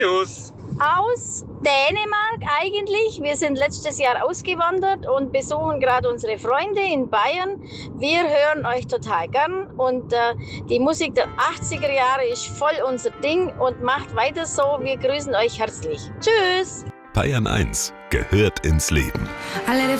Tschüss. Aus Dänemark eigentlich. Wir sind letztes Jahr ausgewandert und besuchen gerade unsere Freunde in Bayern. Wir hören euch total gern und die Musik der 80er Jahre ist voll unser Ding und macht weiter so. Wir grüßen euch herzlich. Tschüss. Bayern 1 gehört ins Leben.